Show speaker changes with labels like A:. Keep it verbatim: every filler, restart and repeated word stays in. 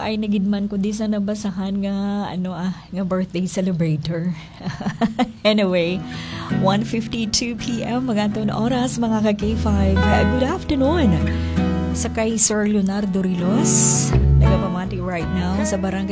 A: ay nagidman ko di sa nabasahan nga ano ah nga birthday celebrator. Anyway, one fifty-two p.m. maganton oras mga ka-K five. Good afternoon. Sa kay Sir Leonardo Rilos, nagapamati right now sa barangay